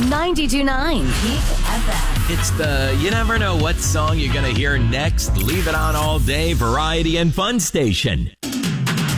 92.9 Peak FM. It's the you never know what song you're going to hear next. Leave it on all day variety and fun station.